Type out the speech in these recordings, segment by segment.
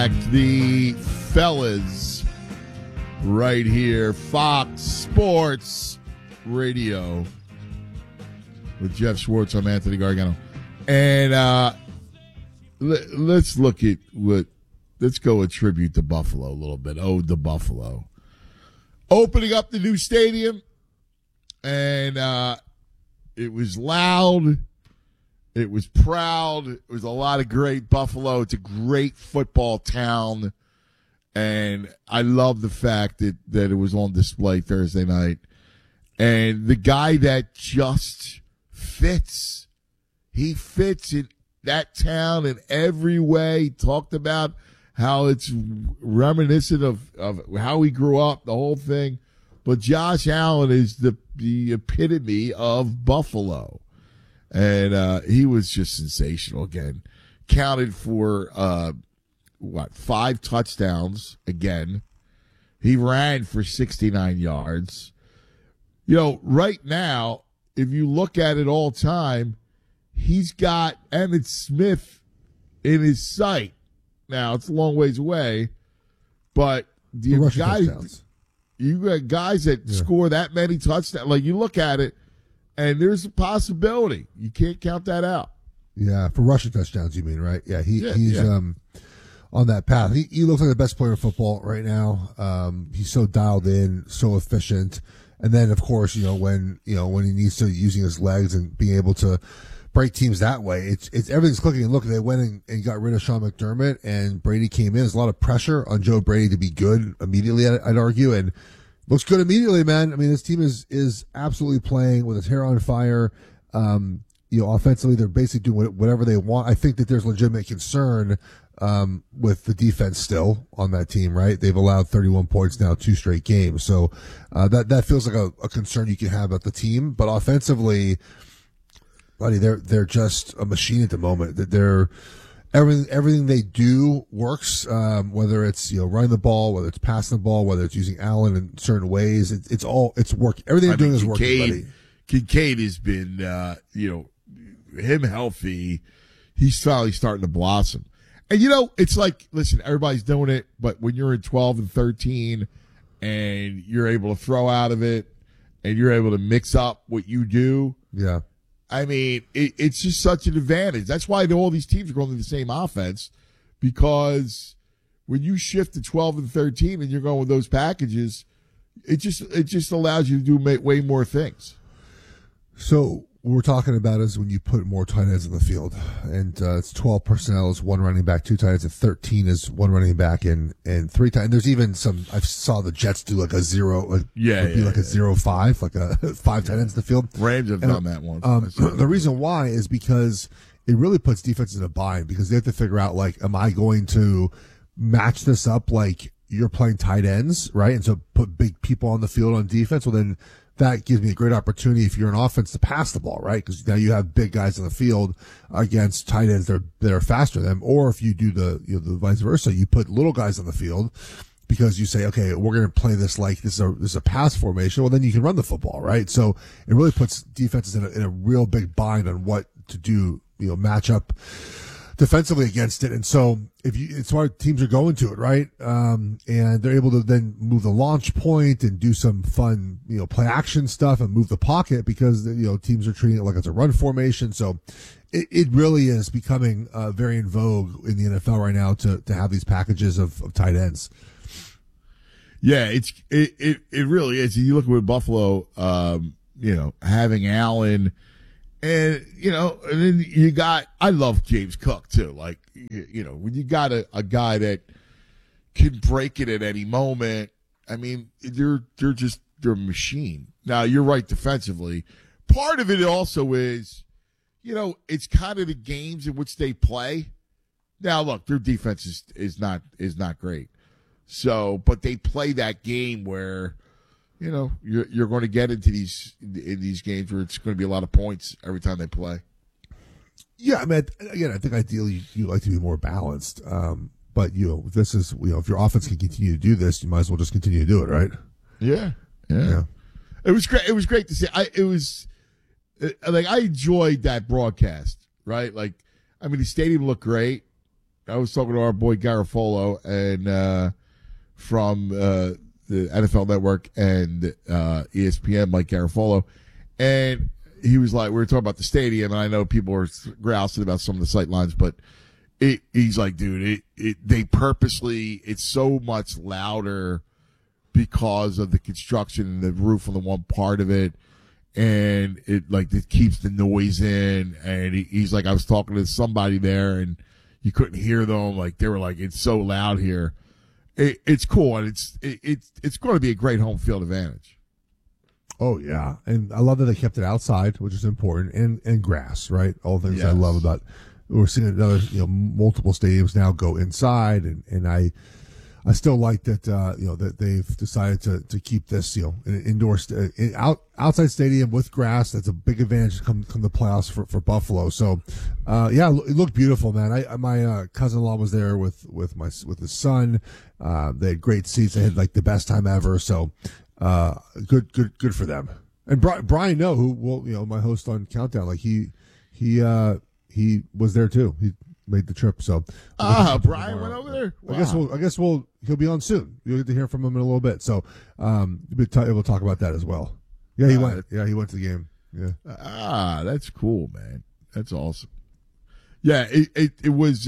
back. The fellas right here, Fox Sports Radio with Jeff Schwartz. I'm Anthony Gargano. And let's look at let's go attribute to Buffalo a little bit. Ode to Buffalo. Opening up the new stadium, and it was loud. It was proud. It was a lot of great Buffalo. It's a great football town. And I love the fact that it was on display Thursday night. And the guy that just fits, he fits in that town in every way. He talked about how it's reminiscent of how he grew up, the whole thing. But Josh Allen is the epitome of Buffalo. And he was just sensational again. Counted for, 5 touchdowns again. He ran for 69 yards. You know, right now, if you look at it all time, he's got Emmitt Smith in his sight. Now, it's a long ways away, but you got guys that score that many touchdowns. Like, you look at it, and there's a possibility. You can't count that out. Yeah, for rushing touchdowns, you mean, right? Yeah, he's on that path. He looks like the best player in football right now. He's so dialed in, so efficient. And then, of course, when he needs to, using his legs and being able to break teams that way, it's everything's clicking. And look, they went and got rid of Sean McDermott, and Brady came in. There's a lot of pressure on Joe Brady to be good immediately, I'd argue, and looks good immediately, man. I mean, this team is absolutely playing with its hair on fire. Offensively, they're basically doing whatever they want. I think that there's legitimate concern with the defense still on that team, right? They've allowed 31 points now, 2 straight games. So that feels like a concern you can have about the team. But offensively, buddy, they're just a machine at the moment. That they're everything they do works. Whether it's running the ball, whether it's passing the ball, whether it's using Allen in certain ways, it's working. Everything they're doing is working, buddy. Kincaid has been, him healthy. He's finally starting to blossom. And, it's like, listen, everybody's doing it, but when you're in 12 and 13 and you're able to throw out of it and you're able to mix up what you do. Yeah. I mean, it's just such an advantage. That's why all these teams are going to the same offense, because when you shift to 12 and 13 and you're going with those packages, it just allows you to do way more things. So what we're talking about is when you put more tight ends in the field, and it's 12 personnel is 1 running back, 2 tight ends, and 13 is 1 running back and 3 tight ends. There's even some, I saw the Jets do like a 0, a 0-5, like a 5 tight ends in the field. Rams have done that once. The reason why is because it really puts defenses in a bind, because they have to figure out, like, am I going to match this up like you're playing tight ends, right? And so put big people on the field on defense. Well, then that gives me a great opportunity if you're an offense to pass the ball, right? Because now you have big guys on the field against tight ends that are faster than them. Or if you do the vice versa, you put little guys on the field because you say, okay, we're going to play this like this is a pass formation. Well, then you can run the football, right? So it really puts defenses in a real big bind on what to do, match up defensively against it. And so it's why teams are going to it, right? And they're able to then move the launch point and do some fun, play action stuff and move the pocket, because, teams are treating it like it's a run formation. So it really is becoming very in vogue in the NFL right now to have these packages of tight ends. Yeah, it really is. You look at Buffalo, having Allen. And, and then you got, I love James Cook too. Like, when you got a guy that can break it at any moment, I mean, they're a machine. Now, you're right defensively. Part of it also is, it's kind of the games in which they play. Now, look, their defense is not great. So, but they play that game where, you're going to get into these games where it's going to be a lot of points every time they play. Yeah, I mean, again, I think ideally you like to be more balanced. But this is if your offense can continue to do this, you might as well just continue to do it, right? Yeah. It was great. It was great to see. I enjoyed that broadcast, right? Like, I mean, the stadium looked great. I was talking to our boy Garofolo and from the NFL Network and ESPN, Mike Garofolo, and he was like, we were talking about the stadium, and I know people are grousing about some of the sight lines, but he's like, dude, they purposely, it's so much louder because of the construction and the roof on the one part of it. And it keeps the noise in. And he's like, I was talking to somebody there and you couldn't hear them. Like, they were like, it's so loud here. It's cool. And it's going to be a great home field advantage. Oh yeah. And I love that they kept it outside, which is important, and grass, right? All the things I love about, we're seeing another, multiple stadiums now go inside. And I still like that, that they've decided to keep this, an indoor, outside stadium with grass. That's a big advantage come the playoffs for Buffalo. So, it looked beautiful, man. My cousin-in-law was there with his son. They had great seats. They had like the best time ever. So, good for them. And Brian Noe, who my host on Countdown, like he was there too. He made the trip. So Brian went over there. Wow. I guess he'll be on soon. You'll get to hear from him in a little bit. So we'll talk about that as well. Yeah, he went. Yeah, he went to the game. Yeah. That's cool, man. That's awesome. Yeah, it was.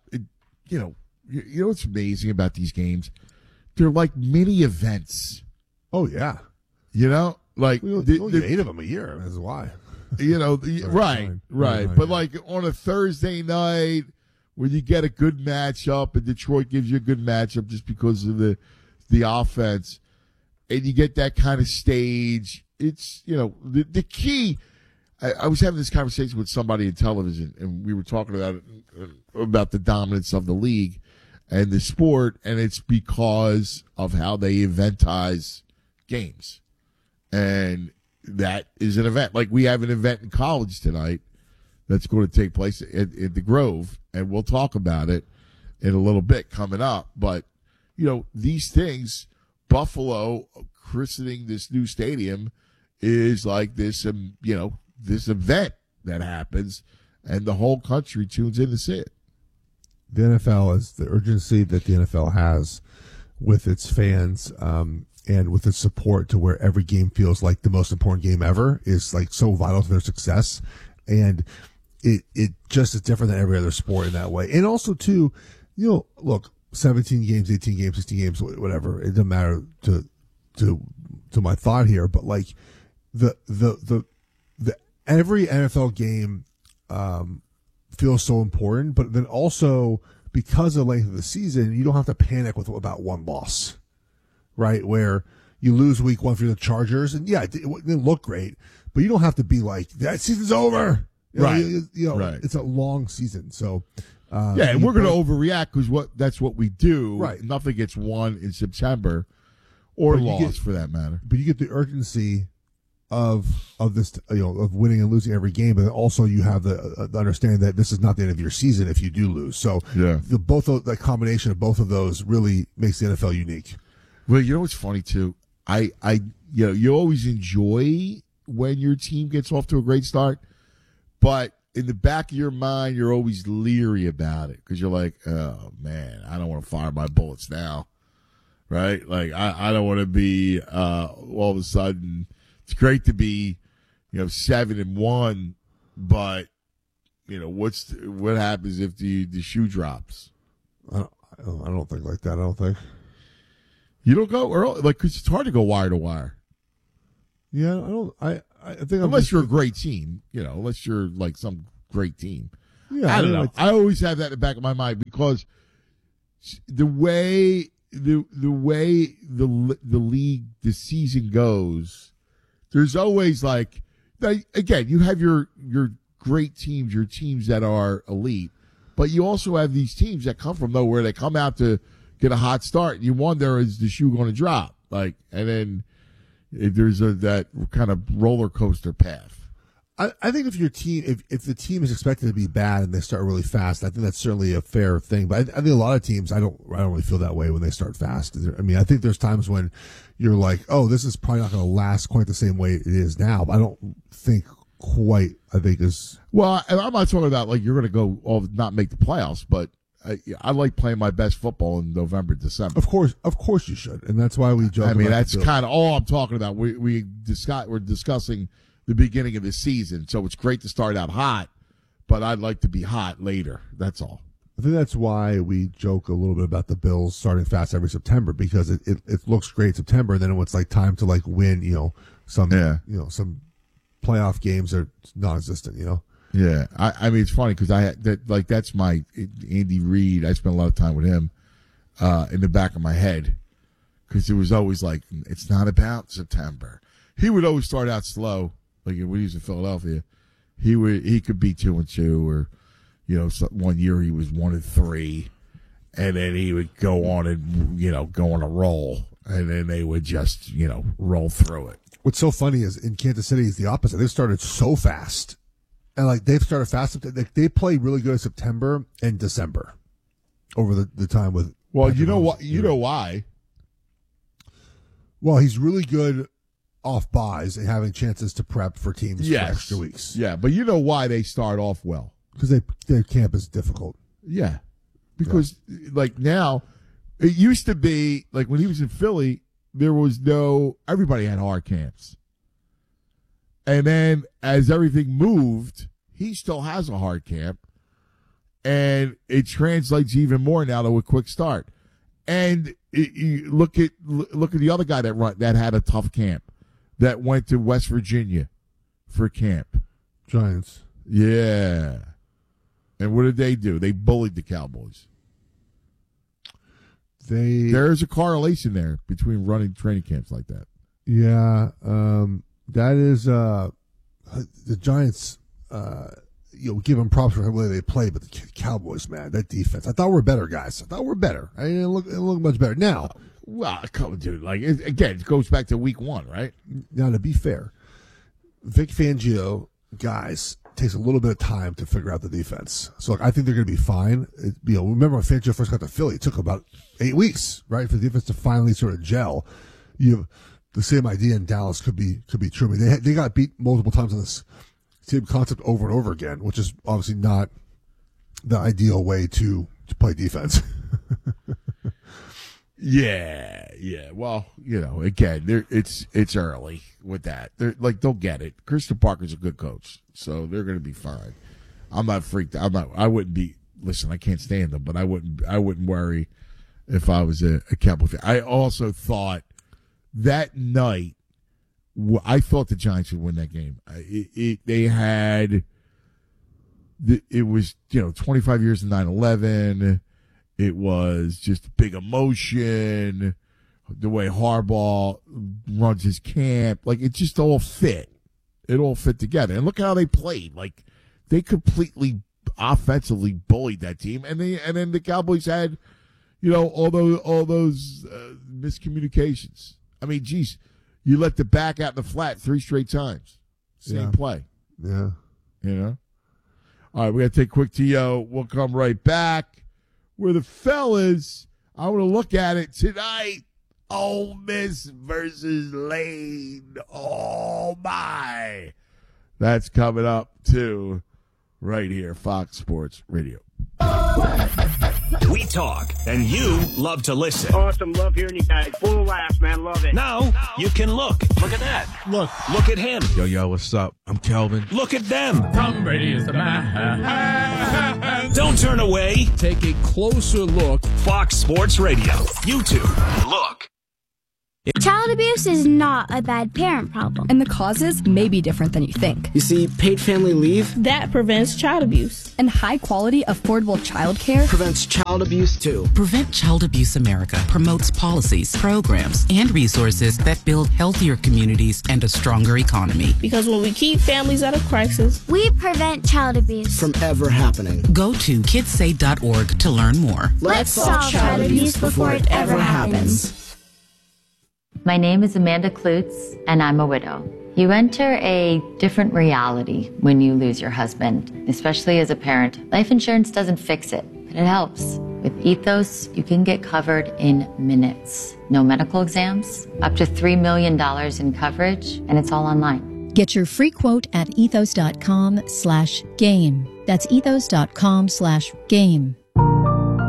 What's amazing about these games? They're like mini events. Oh yeah. Like only 8 of them a year. That's why. Right. But like on a Thursday night when you get a good matchup and Detroit gives you a good matchup just because of the offense, and you get that kind of stage, it's, the key. I was having this conversation with somebody in television, and we were talking about the dominance of the league and the sport, and it's because of how they eventize games. And that is an event. Like, we have an event in college tonight that's going to take place at the Grove, and we'll talk about it in a little bit coming up. But, these things, Buffalo christening this new stadium is like this, this event that happens, and the whole country tunes in to see it. The NFL is the urgency that the NFL has with its fans, and with its support to where every game feels like the most important game ever is like so vital to their success. And it just is different than every other sport in that way. And also too, look, 17 games, 18 games, 16 games, whatever. It doesn't matter to my thought here, but like the every NFL game, feels so important, but then also because of the length of the season, you don't have to panic about one loss. Right, where you lose week 1 for the Chargers, and it didn't look great, but you don't have to be like, that season's over. Right. Right. It's a long season. So, and we're going to overreact because that's what we do. Right. Nothing gets won in September or lost for that matter. But you get the urgency of this, of winning and losing every game, but also you have the understanding that this is not the end of your season if you do lose. So, the combination of both of those really makes the NFL unique. Well, what's funny too? You always enjoy when your team gets off to a great start, but in the back of your mind, you're always leery about it because you're like, oh man, I don't want to fire my bullets now, right? Like I don't want to be all of a sudden. It's great to be, 7-1, but what happens if the shoe drops? I don't think like that. I don't think. You don't go early, because it's hard to go wire to wire. Yeah, I don't. I think unless you're a great team, unless you're like some great team. Yeah, I don't know. I always have that in the back of my mind because the way the league, the season goes, there's always again, you have your great teams, your teams that are elite, but you also have these teams that come from nowhere. They come out to get a hot start, and you wonder, is the shoe going to drop? And then if there's that kind of roller coaster path. I think if your team, if the team is expected to be bad and they start really fast, I think that's certainly a fair thing. But I think a lot of teams, I don't really feel that way when they start fast. I mean, I think there's times when you're like, oh, this is probably not going to last quite the same way it is now. But I don't think quite. I think is well. I'm not talking about you're going to go not make the playoffs, but I like playing my best football in November, December. Of course you should, and that's why we joke. I mean, that's kind of all I'm talking about. We're discussing the beginning of the season, so it's great to start out hot, but I'd like to be hot later. That's all. I think that's why we joke a little bit about the Bills starting fast every September, because it looks great in September, and then when it's like time to like win, some playoff games are non-existent, Yeah, I mean, it's funny because that's my Andy Reid. I spent a lot of time with him in the back of my head, because it was always like, it's not about September. He would always start out slow, like when he was in Philadelphia. He could be 2-2, or 1 year he was 1-3, and then he would go on and go on a roll, and then they would just roll through it. What's so funny is in Kansas City is the opposite. They started so fast. And like they've started fast. They play really good in September and December over the time with. Well, Patrick Mahomes. You know why? Well, he's really good off buys and having chances to prep for teams for extra weeks. Yeah, but you know why they start off well? Because their camp is difficult. Yeah, because like now, it used to be like when he was in Philly, everybody had hard camps. And then as everything moved, he still has a hard camp, and it translates even more now to a quick start. And you look at the other guy that had a tough camp, that went to West Virginia for camp. Giants. Yeah. And what did they do? They bullied the Cowboys. There's a correlation there between running training camps like that. Yeah. That is the Giants. Give them props for the way they play, but the Cowboys, man, that defense. I thought we were better, guys. I thought we were better. I didn't look much better now. Well, come on, dude. It goes back to week 1, right? Now, to be fair, Vic Fangio, guys, takes a little bit of time to figure out the defense. So I think they're going to be fine. Remember when Fangio first got to Philly, it took about 8 weeks, right, for the defense to finally sort of gel. You have the same idea in Dallas could be true. I mean, they got beat multiple times on this same concept over and over again, which is obviously not the ideal way to play defense. Yeah. Well, again, it's early with that. They'll get it. Christian Parker's a good coach, so they're going to be fine. I'm not freaked. I wouldn't be. Listen, I can't stand them, but I wouldn't worry if I was a Cowboy fan. I also thought that night, I thought the Giants would win that game. It was 25 years of 9/11. It was just big emotion, the way Harbaugh runs his camp. Like, it just all fit. It all fit together. And look how they played. Like, they completely offensively bullied that team. And then the Cowboys had, all those miscommunications. I mean, geez, you let the back out in the flat 3 straight times. Same play. Yeah. All right, we got to take a quick TO. We'll come right back. Where the fellas, I want to look at it tonight. Ole Miss versus Lane. Oh, my. That's coming up, too, right here, Fox Sports Radio. We talk, and you love to listen. Awesome. Love hearing you guys. Full laughs, man. Love it. Now you can look. Look at that. Look at him. Yo, what's up? I'm Kelvin. Look at them. Tom Brady is the man. Don't turn away. Take a closer look. Fox Sports Radio. YouTube. Look. Child abuse is not a bad parent problem. And the causes may be different than you think. You see, paid family leave that prevents child abuse. And high-quality, affordable childcare prevents child abuse, too. Prevent Child Abuse America promotes policies, programs, and resources that build healthier communities and a stronger economy. Because when we keep families out of crisis, we prevent child abuse from ever happening. Go to kidssay.org to learn more. Let's solve child abuse before it ever happens. My name is Amanda Klutz, and I'm a widow. You enter a different reality when you lose your husband, especially as a parent. Life insurance doesn't fix it, but it helps. With Ethos, you can get covered in minutes. No medical exams, up to $3 million in coverage, and it's all online. Get your free quote at ethos.com/game. That's ethos.com/game.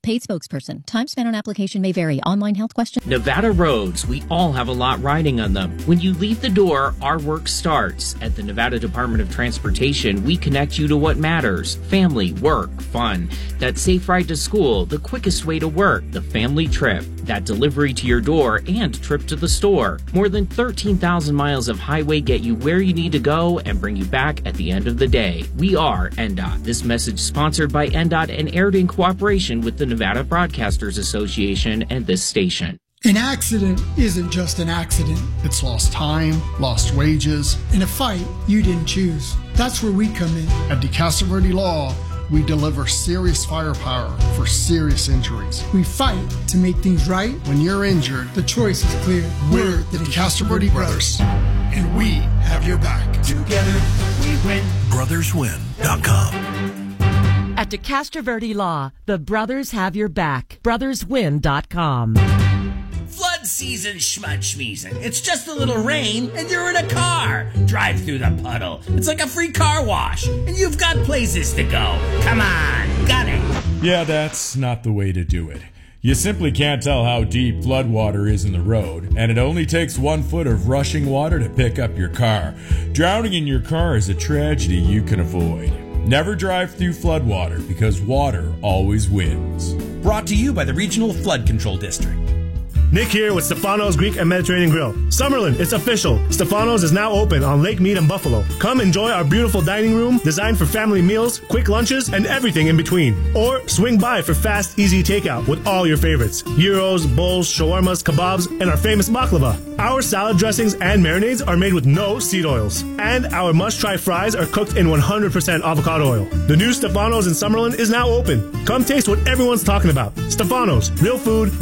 Paid spokesperson. Time spent on application may vary. Online health question. Nevada roads, we all have a lot riding on them. When you leave the door, our work starts. At the Nevada Department of Transportation, we connect you to what matters. Family, work, fun. That safe ride to school, the quickest way to work, the family trip, that delivery to your door, and trip to the store. More than 13,000 miles of highway get you where you need to go and bring you back at the end of the day. We are NDOT. This message sponsored by NDOT and aired in cooperation with the Nevada Broadcasters Association and this station. An accident isn't just an accident. It's lost time, lost wages, and a fight you didn't choose. That's where we come in. At DeCastro Verde Law, we deliver serious firepower for serious injuries. We fight to make things right. When you're injured, the choice is clear. We're the DeCastro Verde Brothers, and we have your back. Together, we win. BrothersWin.com. At DeCastro Verde Law, the brothers have your back. BrothersWin.com. Flood season schmudschmeezing. It's just a little rain and you're in a car. Drive through the puddle. It's like a free car wash and you've got places to go. Come on, got it. Yeah, that's not the way to do it. You simply can't tell how deep floodwater is in the road, and it only takes 1 foot of rushing water to pick up your car. Drowning in your car is a tragedy you can avoid. Never drive through floodwater because water always wins. Brought to you by the Regional Flood Control District. Nick here with Stefano's Greek and Mediterranean Grill. Summerlin, it's official. Stefano's is now open on Lake Mead and Buffalo. Come enjoy our beautiful dining room designed for family meals, quick lunches, and everything in between. Or swing by for fast, easy takeout with all your favorites. Gyros, bowls, shawarmas, kebabs, and our famous baklava. Our salad dressings and marinades are made with no seed oils. And our must-try fries are cooked in 100% avocado oil. The new Stefano's in Summerlin is now open. Come taste what everyone's talking about. Stefano's, real food,